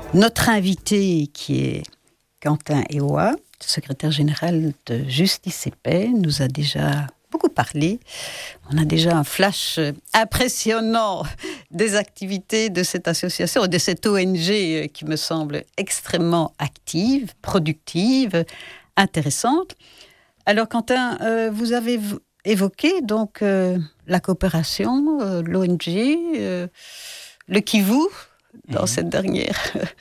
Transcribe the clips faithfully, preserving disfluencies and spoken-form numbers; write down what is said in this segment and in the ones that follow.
Notre invité, qui est Quentin Ewa, secrétaire général de Justice et Paix, nous a déjà beaucoup parlé. On a déjà un flash impressionnant des activités de cette association, de cette O N G qui me semble extrêmement active, productive, intéressante. Alors Quentin, euh, vous avez évoqué donc euh, la coopération, euh, l'O N G, euh, le Kivu, dans mmh. cette dernière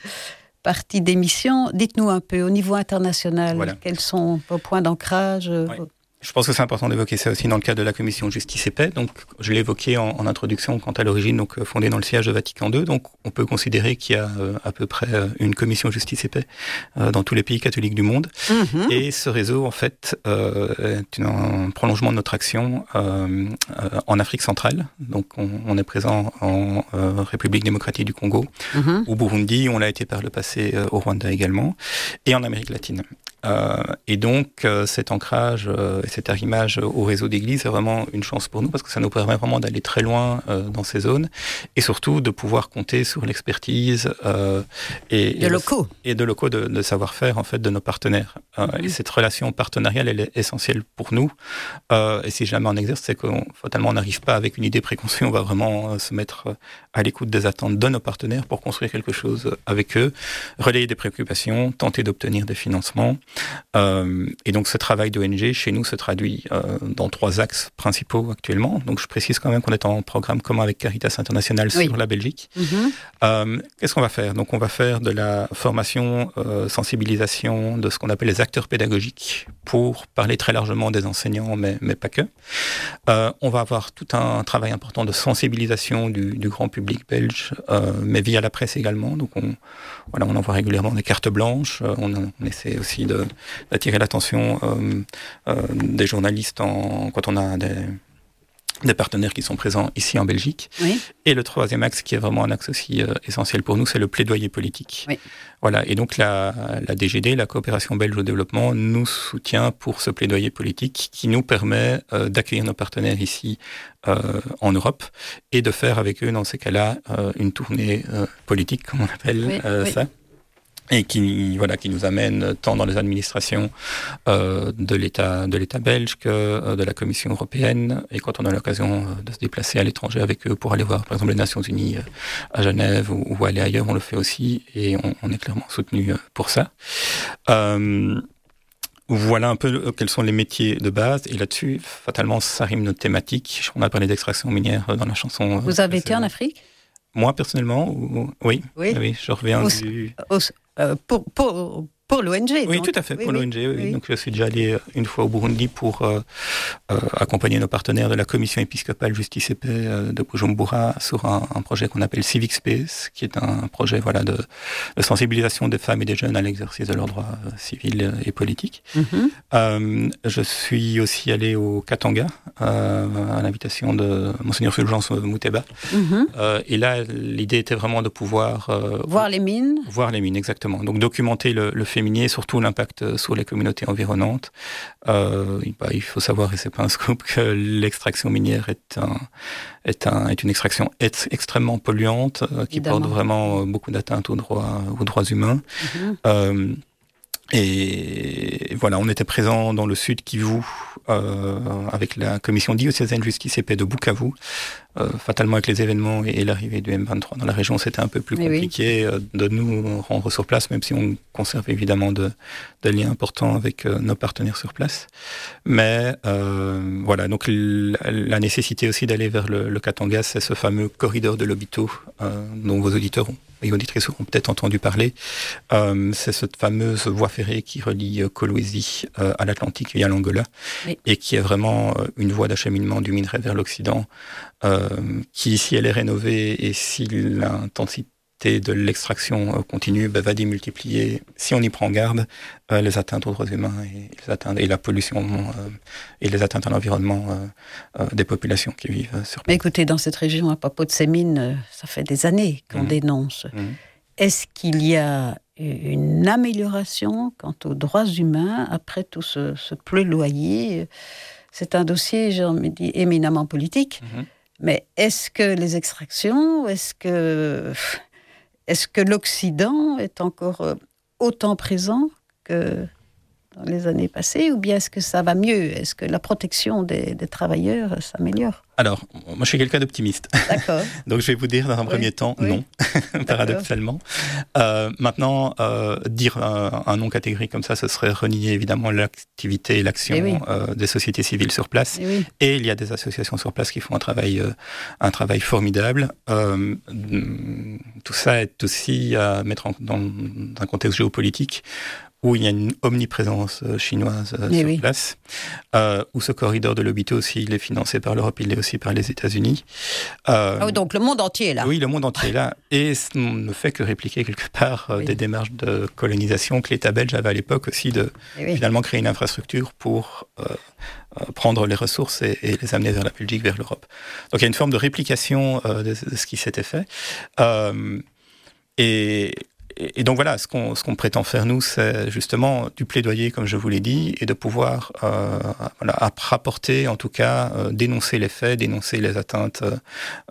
partie d'émission. Dites-nous un peu, au niveau international, voilà. Quels sont vos points d'ancrage ouais. vos... Je pense que c'est important d'évoquer ça aussi dans le cadre de la commission Justice et Paix. Donc, je l'ai évoqué en, en introduction quant à l'origine, donc fondée dans le siège de Vatican deux. Donc, on peut considérer qu'il y a euh, à peu près une commission Justice et Paix euh, dans tous les pays catholiques du monde. Mm-hmm. Et ce réseau, en fait, euh, est un prolongement de notre action euh, euh, en Afrique centrale. Donc, on, on est présent en euh, République démocratique du Congo, mm-hmm. au Burundi, on l'a été par le passé euh, au Rwanda également, et en Amérique latine. Euh, et donc, euh, cet ancrage, euh, cet arrimage au réseau d'églises est vraiment une chance pour nous parce que ça nous permet vraiment d'aller très loin euh, dans ces zones et surtout de pouvoir compter sur l'expertise euh, et, de et, locaux. et de locaux de, de savoir-faire en fait de nos partenaires. Euh, mmh. Et cette relation partenariale, elle est essentielle pour nous. Euh, et si jamais on exerce, c'est qu'on fatalement on n'arrive pas avec une idée préconçue. On va vraiment euh, se mettre à l'écoute des attentes de nos partenaires pour construire quelque chose avec eux, relayer des préoccupations, tenter d'obtenir des financements. Euh, et donc ce travail d'O N G chez nous se traduit euh, dans trois axes principaux actuellement. Donc je précise quand même qu'on est en programme commun avec Caritas International oui. sur la Belgique. Mm-hmm. Euh, qu'est-ce qu'on va faire ? Donc on va faire de la formation, euh, sensibilisation de ce qu'on appelle les acteurs pédagogiques pour parler très largement des enseignants, mais, mais pas que. Euh, on va avoir tout un travail important de sensibilisation du, du grand public belge, euh, mais via la presse également. Donc on, voilà, on envoie régulièrement des cartes blanches. Euh, on, on essaie aussi de d'attirer l'attention euh, euh, des journalistes en, quand on a des, des partenaires qui sont présents ici en Belgique. Oui. Et le troisième axe, qui est vraiment un axe aussi euh, essentiel pour nous, c'est le plaidoyer politique. Oui. Voilà. Et donc la, la D G D, la coopération belge au développement, nous soutient pour ce plaidoyer politique qui nous permet euh, d'accueillir nos partenaires ici euh, en Europe et de faire avec eux, dans ces cas-là, euh, une tournée euh, politique, comme on appelle oui. Euh, oui. ça. Et qui voilà qui nous amène tant dans les administrations euh, de l'État de l'État belge que euh, de la Commission européenne et quand on a l'occasion euh, de se déplacer à l'étranger avec eux pour aller voir par exemple les Nations Unies euh, à Genève ou, ou aller ailleurs, on le fait aussi et on, on est clairement soutenu euh, pour ça. Euh, Voilà un peu quels sont les métiers de base. Et là-dessus, fatalement, ça rime notre thématique. On a parlé d'extraction minière dans la chanson. Vous avez été en Afrique ? Moi, personnellement, oui. Oui, oui je reviens au, du... Au, euh, pour, pour, pour l'O N G. Oui, donc. tout à fait, oui, pour oui, l'O N G. Oui. Oui. Donc, je suis déjà allé une fois au Burundi pour euh, euh, accompagner nos partenaires de la Commission épiscopale Justice et Paix euh, de Bujumbura sur un, un projet qu'on appelle Civic Space, qui est un projet voilà, de, de sensibilisation des femmes et des jeunes à l'exercice de leurs droits euh, civils et politiques. Mm-hmm. Euh, je suis aussi allé au Katanga, euh, à l'invitation de Monseigneur Fulgence Mouteba. Mm-hmm. Euh, et là, l'idée était vraiment de pouvoir... Euh, voir les mines. Voir les mines, exactement. Donc, documenter le, le fait minier, surtout l'impact sur les communautés environnantes. Euh, bah, il faut savoir, et c'est pas un scoop, que l'extraction minière est, un, est, un, est une extraction ex- extrêmement polluante, euh, qui Évidemment. porte vraiment beaucoup d'atteintes aux droits, aux droits humains. Mm-hmm. Euh, Et voilà, on était présent dans le sud Kivu euh, avec la commission diocésaine Justice et Paix de Bukavu. Euh, fatalement, avec les événements et, et l'arrivée du M vingt-trois dans la région, c'était un peu plus compliqué oui. de nous rendre sur place, même si on conserve évidemment de, de liens importants avec euh, nos partenaires sur place. Mais euh, voilà, donc la, la nécessité aussi d'aller vers le, le Katanga, c'est ce fameux corridor de Lobito euh, dont vos auditeurs ont, et auditrices auront peut-être entendu parler. Euh, c'est cette fameuse voie ferrée qui relie Kolwezi euh, à l'Atlantique et à l'Angola, oui. et qui est vraiment euh, une voie d'acheminement du minerai vers l'Occident, euh, qui, si elle est rénovée et si l'intensité de l'extraction continue, ben, va démultiplier, si on y prend garde, euh, les atteintes aux droits humains et, les atteintes, et la pollution euh, et les atteintes à l'environnement euh, euh, des populations qui vivent sur place. Mais écoutez, dans cette région, à propos de ces mines, ça fait des années qu'on mmh. dénonce. Mmh. Est-ce qu'il y a une amélioration quant aux droits humains après tout ce, ce plaidoyer ? C'est un dossier, j'ai envie de dire, éminemment politique. Mmh. Mais est-ce que les extractions, est-ce que, est-ce que l'Occident est encore euh, autant présent que dans les années passées, ou bien est-ce que ça va mieux? Est-ce que la protection des, des travailleurs s'améliore? Alors, moi je suis quelqu'un d'optimiste. D'accord. Donc je vais vous dire dans un oui, premier temps oui. non, paradoxalement. Euh, maintenant, euh, dire un, un non catégorique comme ça, ce serait renier évidemment l'activité et l'action et oui. euh, des sociétés civiles sur place. Et, oui. et il y a des associations sur place qui font un travail, euh, un travail formidable. Euh, tout ça est aussi à mettre en, dans un contexte géopolitique où il y a une omniprésence chinoise euh, sur oui. place, euh, où ce corridor de l'Obito aussi, il est financé par l'Europe, il est aussi par les États-Unis. Euh, ah oui, donc le monde entier est là. Oui, le monde entier est là, et on ne fait que répliquer quelque part euh, oui. des démarches de colonisation que l'État belge avait à l'époque aussi, de oui. finalement créer une infrastructure pour euh, euh, prendre les ressources et, et les amener vers la Belgique, vers l'Europe. Donc il y a une forme de réplication euh, de, de ce qui s'était fait. Euh, et Et donc voilà, ce qu'on, ce qu'on prétend faire nous, c'est justement du plaidoyer, comme je vous l'ai dit, et de pouvoir euh, voilà, rapporter, en tout cas, euh, dénoncer les faits, dénoncer les atteintes euh,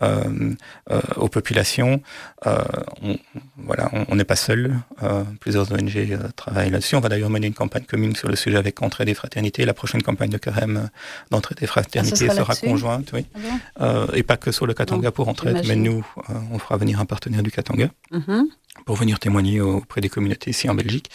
euh, aux populations. Euh, on, voilà, on n'est pas seul. Euh, plusieurs O N G euh, travaillent là-dessus. On va d'ailleurs mener une campagne commune sur le sujet avec Entraide et Fraternité. La prochaine campagne de carême d'Entraide et Fraternité ah, sera, sera conjointe, oui. Ah bon euh, et pas que sur le Katanga non, pour Entraide, mais nous, euh, on fera venir un partenaire du Katanga. Mm-hmm. pour venir témoigner auprès des communautés ici en Belgique.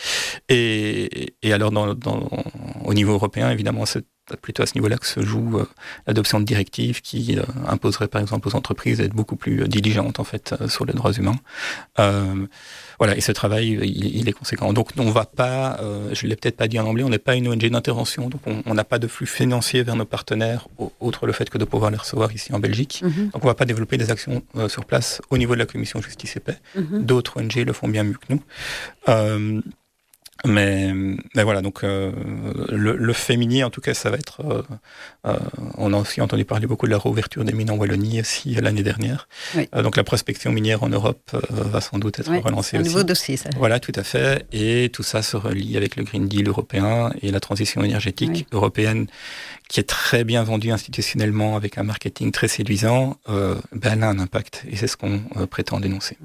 Et, et alors, dans, dans, au niveau européen, évidemment, c'est plutôt à ce niveau-là que se joue euh, l'adoption de directives qui euh, imposeraient, par exemple, aux entreprises d'être beaucoup plus diligentes, en fait, euh, sur les droits humains. Euh, voilà, et ce travail, il, il est conséquent. Donc, on ne va pas, euh, je ne l'ai peut-être pas dit en anglais, on n'est pas une O N G d'intervention, donc on n'a pas de flux financier vers nos partenaires, outre le fait que de pouvoir les recevoir ici en Belgique. Mm-hmm. Donc, on ne va pas développer des actions euh, sur place au niveau de la Commission Justice et Paix. Mm-hmm. D'autres O N G le font bien mieux que nous. Euh, Mais, mais voilà, donc euh, le, le féminin, en tout cas, ça va être... Euh, euh, on a aussi entendu parler beaucoup de la réouverture des mines en Wallonie aussi l'année dernière. Oui. Euh, donc la prospection minière en Europe euh, va sans doute être oui, relancée aussi. C'est un nouveau dossier, ça. Voilà, tout à fait. Et tout ça se relie avec le Green Deal européen et la transition énergétique oui. européenne, qui est très bien vendue institutionnellement avec un marketing très séduisant. Euh, ben, elle a un impact et c'est ce qu'on euh, prétend dénoncer.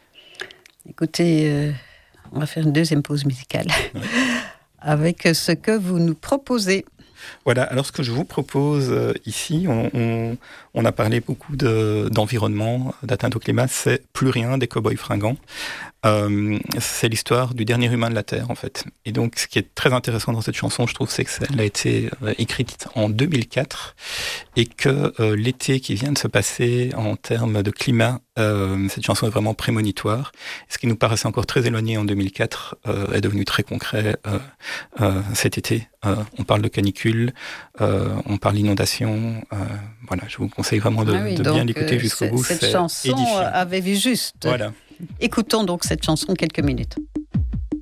Écoutez... Euh... On va faire une deuxième pause musicale oui. avec ce que vous nous proposez. Voilà, alors ce que je vous propose euh, ici, on, on, on a parlé beaucoup de, d'environnement, d'atteinte au climat, c'est Plus rien des cow-boys fringants. Euh, c'est l'histoire du dernier humain de la Terre, en fait. Et donc, ce qui est très intéressant dans cette chanson, je trouve, c'est qu'elle a été euh, écrite en deux mille quatre et que euh, l'été qui vient de se passer en termes de climat, euh, cette chanson est vraiment prémonitoire. Et ce qui nous paraissait encore très éloigné en deux mille quatre euh, est devenu très concret euh, euh, cet été. Euh, on parle de canicule, euh, on parle d'inondation. Euh, voilà, je vous conseille vraiment de, ah oui, de bien l'écouter jusqu'au bout. Cette c'est chanson édifiant. avait vu juste. Voilà. Écoutons donc cette chanson quelques minutes.